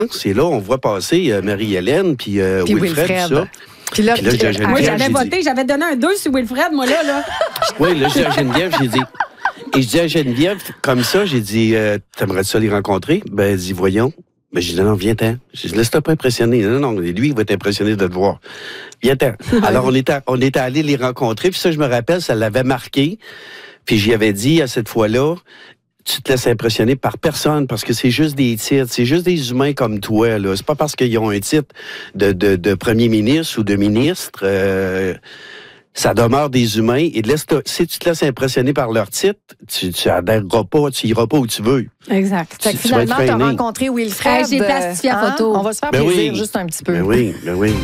c'est là, on voit passer Marie-Hélène, puis Wilfred, tout ça. Puis là, moi, j'avais voté, j'avais donné un 2 sur Wilfred, moi, là. Oui, là, j'ai à Geneviève, j'ai dit... Et je dis à Geneviève, comme ça, j'ai dit, t'aimerais ça les rencontrer? Ben, elle dit, voyons. Ben, j'ai dit, non, viens-t'en. J'ai dit, laisse-toi pas impressionner. Non, lui, il va être impressionné de te voir. Viens-t'en. Alors, on était allés les rencontrer, puis ça, je me rappelle, ça l'avait marqué. Puis j'y avais dit, à cette fois-là, tu te laisses impressionner par personne, parce que c'est juste des titres, c'est juste des humains comme toi, là. C'est pas parce qu'ils ont un titre de premier ministre ou de ministre, ça demeure des humains. Et si tu te laisses impressionner par leur titre, tu adhèreras pas, tu iras pas où tu veux. Exact. Finalement, tu as rencontré Wilfred. J'ai plastifié la photo. On va se faire plaisir juste un petit peu. Ben oui.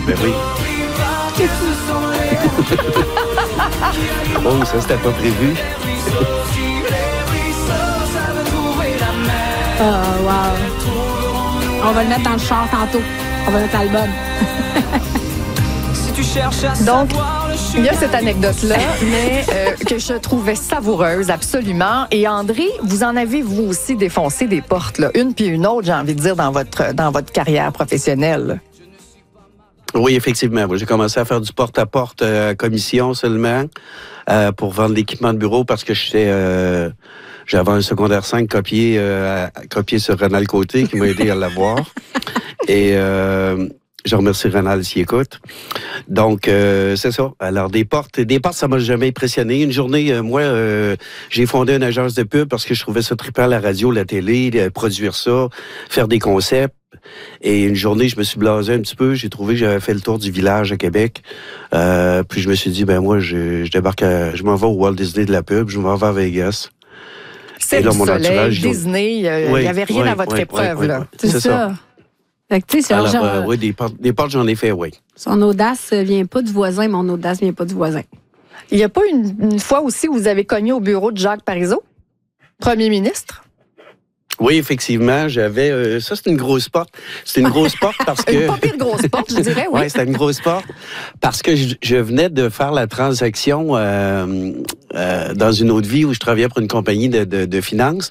Oh, ça, c'était pas prévu. Wow. On va le mettre dans le char tantôt. On va mettre l'album. Donc, il y a cette anecdote-là, mais que je trouvais savoureuse, absolument. Et André, vous en avez, vous aussi, défoncé des portes, là. Une puis une autre, j'ai envie de dire, dans votre carrière professionnelle. Oui, effectivement. J'ai commencé à faire du porte-à-porte à commission seulement pour vendre l'équipement de bureau parce que j'avais un secondaire 5 copié sur Renal Côté qui m'a aidé à l'avoir. Et je remercie Renal s'il écoute. Donc, c'est ça. Alors, des portes, ça m'a jamais impressionné. Une journée, j'ai fondé une agence de pub parce que je trouvais ça trippant, la radio, la télé, produire ça, faire des concepts. Et une journée, je me suis blasé un petit peu. J'ai trouvé que j'avais fait le tour du village à Québec. Puis je me suis dit, moi, je débarque je m'en vais au Walt Disney de la pub, je m'en vais à Vegas. C'est le soleil, Disney, il n'y avait rien à votre épreuve, là. C'est ça. Fait que, alors, oui, des portes, j'en ai fait, oui. Son audace vient pas du voisin, mon audace vient pas du voisin. Il n'y a pas une fois aussi où vous avez cogné au bureau de Jacques Parizeau, premier ministre? Oui, effectivement, j'avais... ça, c'est une grosse porte. C'est une grosse porte parce que... Une pas pire grosse porte, je dirais, oui. Oui, c'était une grosse porte parce que je venais de faire la transaction dans une autre vie où je travaillais pour une compagnie de finances.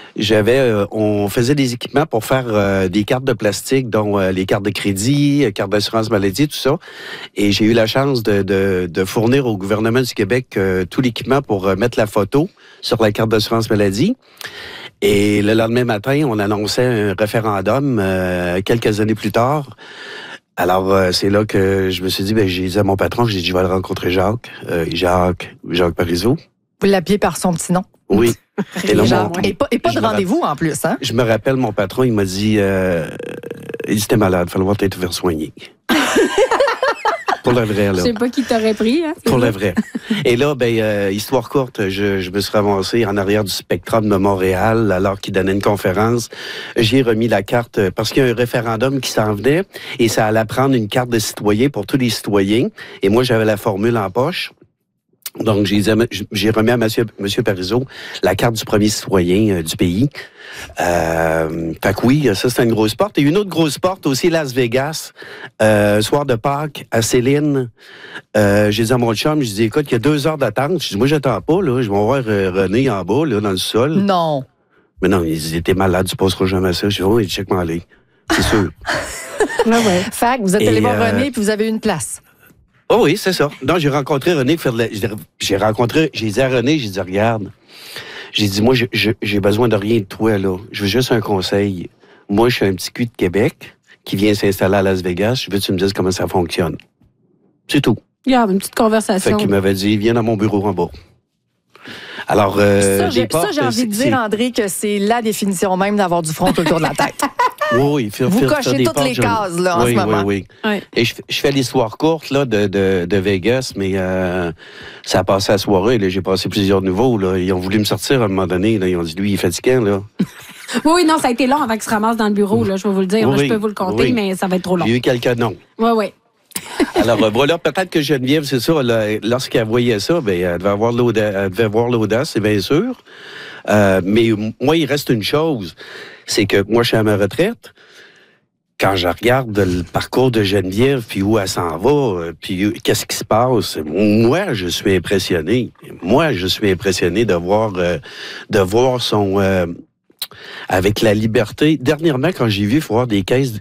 On faisait des équipements pour faire des cartes de plastique, dont les cartes de crédit, cartes d'assurance maladie, tout ça. Et j'ai eu la chance de fournir au gouvernement du Québec tout l'équipement pour mettre la photo sur la carte d'assurance maladie. Et le lendemain matin, on annonçait un référendum quelques années plus tard. Alors, c'est là que je me suis dit, j'ai dit à mon patron, j'ai dit, je vais aller rencontrer Jacques Parizeau. Vous l'appelez par son petit nom? Oui. Et pas de rendez-vous en plus, hein? Je me rappelle, mon patron, il m'a dit, il dit, t'es malade, il va falloir peut-être te faire soigner. Pour le vrai, là. Je sais pas qui t'aurait pris, hein? Pour le vrai. Et là, histoire courte, je me suis ramassé en arrière du Spectrum de Montréal, alors qu'il donnait une conférence. J'ai remis la carte, parce qu'il y a un référendum qui s'en venait, et ça allait prendre une carte de citoyen pour tous les citoyens. Et moi, j'avais la formule en poche. Donc, j'ai remis à Monsieur Parizeau la carte du premier citoyen du pays. Fait que oui, ça, c'est une grosse porte. Et une autre grosse porte aussi, Las Vegas. Soir de Pâques, à Céline. J'ai dit à mon chum, je dis, écoute, il y a 2 heures d'attente. Je dis, moi, j'attends pas, là. Je vais voir René en bas, là, dans le sol. Non. Mais non, il dit, t'es malade, tu passeras jamais ça. Je dis, oh, check-moi aller. C'est sûr. Ouais. Fait que vous êtes allé voir René, puis vous avez eu une place. Oh oui, c'est ça. Donc, j'ai rencontré René. J'ai dit à René, j'ai dit, regarde, j'ai dit, moi, j'ai besoin de rien de toi, là. Je veux juste un conseil. Moi, je suis un petit cul de Québec qui vient s'installer à Las Vegas. Je veux que tu me dises comment ça fonctionne. C'est tout. Il y a une petite conversation. Fait qu'il m'avait dit, viens dans mon bureau en bas. Alors, j'ai envie de dire, André, que c'est la définition même d'avoir du front autour de la tête. Oui, vous cochez toutes les cases, là, en ce moment. Oui. Et je fais l'histoire courte, là, de Vegas, mais ça a passé à la soirée, là. J'ai passé plusieurs niveaux, là. Ils ont voulu me sortir à un moment donné, là. Ils ont dit, lui, il est fatiguant, là. Oui, non, ça a été long avant qu'il se ramasse dans le bureau, là. Je vais vous le dire. Je peux vous le compter, mais ça va être trop long. J'ai eu quelques noms. Oui. Alors, voilà, peut-être que Geneviève, c'est ça, lorsqu'elle voyait ça, elle devait avoir l'audace, c'est bien sûr. Mais moi, il reste une chose, c'est que moi, je suis à ma retraite. Quand je regarde le parcours de Geneviève, puis où elle s'en va, puis qu'est-ce qui se passe, moi, je suis impressionné. Moi, je suis impressionné de voir son... avec la liberté. Dernièrement, quand j'ai vu voir des caisses